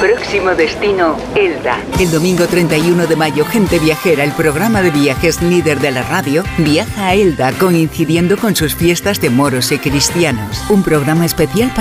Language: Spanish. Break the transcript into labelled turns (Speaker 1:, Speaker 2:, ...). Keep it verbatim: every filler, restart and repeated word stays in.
Speaker 1: Próximo destino, Elda.
Speaker 2: El domingo treinta y uno de mayo, Gente Viajera, el programa de viajes líder de la radio, viaja a Elda coincidiendo con sus fiestas de moros y cristianos. Un programa especial para